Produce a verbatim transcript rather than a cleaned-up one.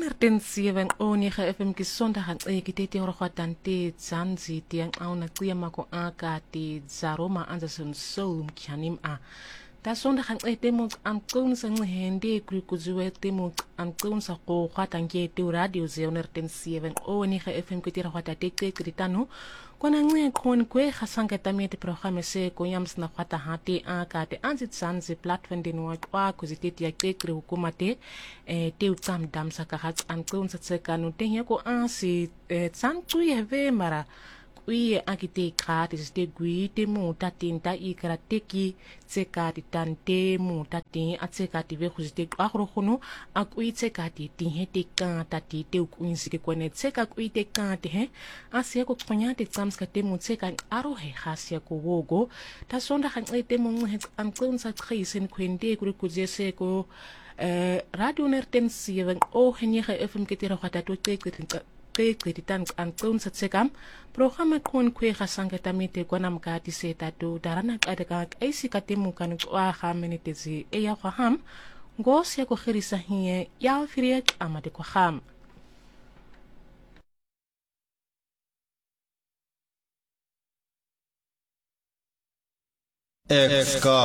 honderd zeven o negen F M ki Sondag aan ek dit oor kwatante Zanzi tiang au na kuya mako aka ti Zaroma Anderson Soul mkhanim a ta Sondag aan ek temo am tun sa ngehende kukuzuwe temo am tun sa ko kwatange te radio ze honderd zeven o negen F M ki tira kwatate kritano kona nge kon kwe khasanga tamete programme se ko yams na kwata hati aka te anzit Zanzi platform din wa kwa kuziteti ya kekri hukumate e te utsam dam saka hats an tun sa tseka no te ko ansi tsan tuye ve mara kuye akite krati ste gui te mu tatin ta ikra teki tseka ti tante mu tatin atseka ti ve khuzite akro khono akui tseka ti ti hete kan tati te ukuinsi ke kone tseka kui te kan te he asia ko konya te tsams ka te mu tseka aro he khasia ko wogo ta sonda khan te mu an tun sa khisen kwende kuri kuzese ko radio honderd zeven o negen F M ketira khata to te ke krititan an tun sa tsekam programa kon kwe khasanga tamite kwana mkati seta to darana kadaka aisi katemu kan kwa khamenete zi e ya kham ngos ya ko khirisa hiye ya firiek amade ko kham Exka